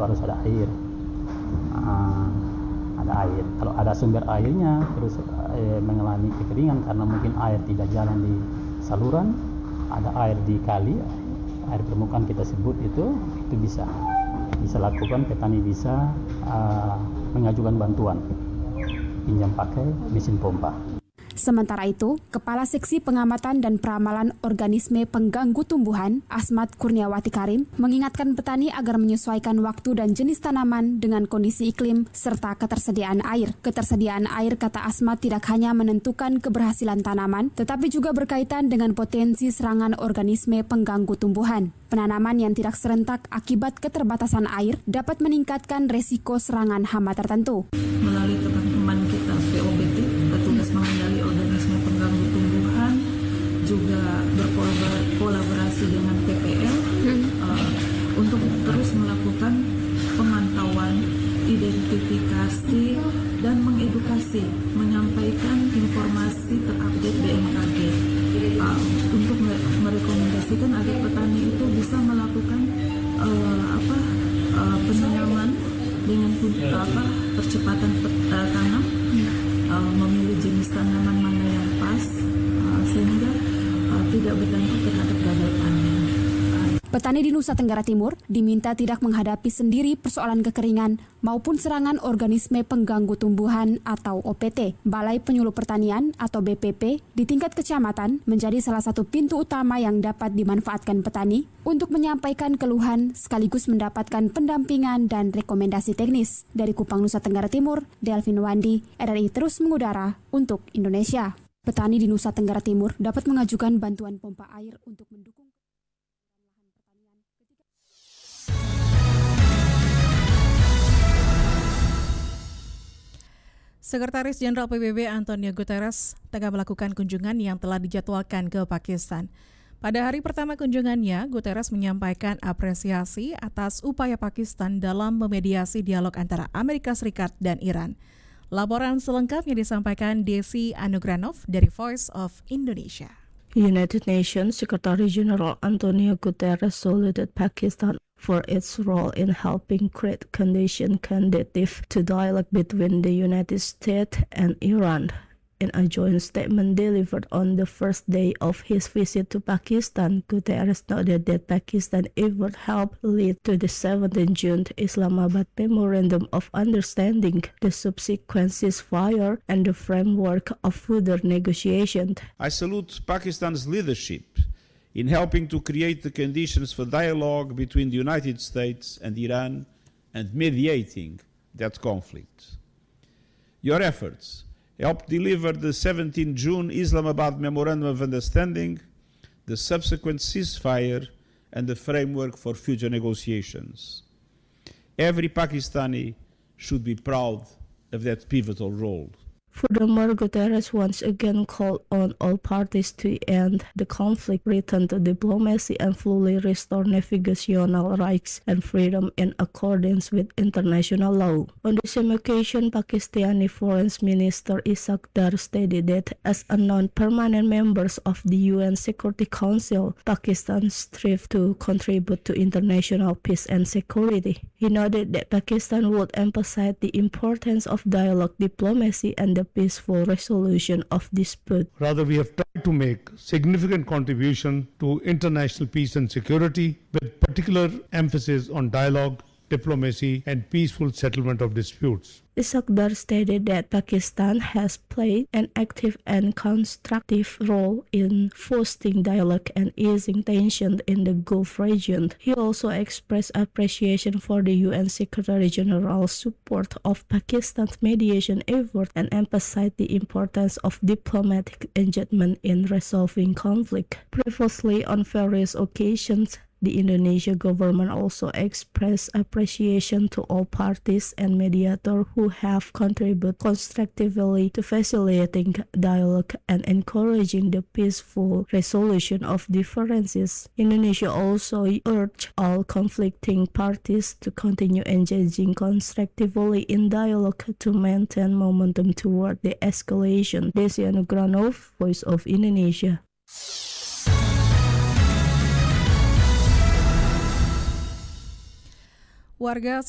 harus ada air. Ada air. Kalau ada sumber airnya terus mengalami kekeringan karena mungkin air tidak jalan di saluran, ada air di kali, air permukaan kita sebut itu bisa lakukan, petani bisa mengajukan bantuan pinjam pakai mesin pompa. Sementara itu, Kepala Seksi Pengamatan dan Peramalan Organisme Pengganggu Tumbuhan, Asmat Kurniawati Karim, mengingatkan petani agar menyesuaikan waktu dan jenis tanaman dengan kondisi iklim serta ketersediaan air. Ketersediaan air, kata Asmat, tidak hanya menentukan keberhasilan tanaman, tetapi juga berkaitan dengan potensi serangan organisme pengganggu tumbuhan. Penanaman yang tidak serentak akibat keterbatasan air dapat meningkatkan resiko serangan hama tertentu. Melalui teman-teman kita POBT, petugas mengendali organisme pengganggu tumbuhan, juga berkolaborasi dengan PPL untuk terus melakukan pemantauan, identifikasi, dan mengedukasi, menyampaikan informasi terupdate BMKG untuk merekomendasikan agar petani itu bisa melakukan penanaman dengan percepatan tanam, memilih jenis tanaman mana yang pas sehingga tidak berdampak terhadap gagal panen. Petani di Nusa Tenggara Timur diminta tidak menghadapi sendiri persoalan kekeringan maupun serangan organisme pengganggu tumbuhan atau OPT. Balai Penyuluh Pertanian atau BPP di tingkat kecamatan menjadi salah satu pintu utama yang dapat dimanfaatkan petani untuk menyampaikan keluhan sekaligus mendapatkan pendampingan dan rekomendasi teknis. Dari Kupang, Nusa Tenggara Timur, Delvin Wandi, RRI terus mengudara untuk Indonesia. Petani di Nusa Tenggara Timur dapat mengajukan bantuan pompa air untuk mendukung Sekretaris Jenderal PBB Antonio Guterres tengah melakukan kunjungan yang telah dijadwalkan ke Pakistan. Pada hari pertama kunjungannya, Guterres menyampaikan apresiasi atas upaya Pakistan dalam memediasi dialog antara Amerika Serikat dan Iran. Laporan selengkapnya disampaikan Desi Anugranov dari Voice of Indonesia. United Nations Secretary General Antonio Guterres saluted Pakistan for its role in helping create conditions conducive to dialogue between the United States and Iran. In a joint statement delivered on the first day of his visit to Pakistan, Guterres noted that Pakistan effort helped lead to the 17th June Islamabad Memorandum of Understanding, the subsequent ceasefire, and the framework of further negotiations. I salute Pakistan's leadership in helping to create the conditions for dialogue between the United States and Iran and mediating that conflict. Your efforts helped deliver the 17 June Islamabad Memorandum of Understanding, the subsequent ceasefire, and the framework for future negotiations. Every Pakistani should be proud of that pivotal role. Furthermore, Guterres once again called on all parties to end the conflict, return to diplomacy, and fully restore navigational rights and freedom in accordance with international law. On the same occasion, Pakistani Foreign Minister Ishaq Dar stated that as a non-permanent member of the UN Security Council, Pakistan strives to contribute to international peace and security. He noted that Pakistan would emphasize the importance of dialogue, diplomacy, and the peaceful resolution of dispute. Rather, we have tried to make significant contribution to international peace and security, with particular emphasis on dialogue, diplomacy, and peaceful settlement of disputes. Ishaq Dar stated that Pakistan has played an active and constructive role in fostering dialogue and easing tension in the Gulf region. He also expressed appreciation for the UN Secretary General's support of Pakistan's mediation effort and emphasized the importance of diplomatic engagement in resolving conflict. Previously, on various occasions, the Indonesian government also expressed appreciation to all parties and mediators who have contributed constructively to facilitating dialogue and encouraging the peaceful resolution of differences. Indonesia also urged all conflicting parties to continue engaging constructively in dialogue to maintain momentum toward the escalation. Desi Anugranov, Voice of Indonesia. Warga